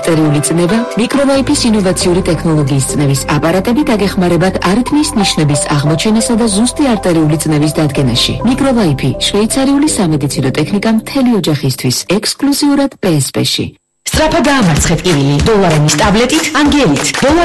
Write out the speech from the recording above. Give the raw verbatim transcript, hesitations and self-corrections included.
არტერიული წნება, მიკროვაიფის ინოვაციური ტექნოლოგიის წნევის აპარატები დაგეხმარებათ არითმიის ნიშნების აღმოჩენასა და ზუსტი არტერიული წნევის დადგენაში. მიკროვაიფი შვეიცარიული სამედიცინო ტექნიკა მთელი ოჯახისთვის, ექსკლუზიურად პი ეს პი-ში. სწრაფად დაამარცხეთ კივილი დოლარების ტაბლეტით ან გელით.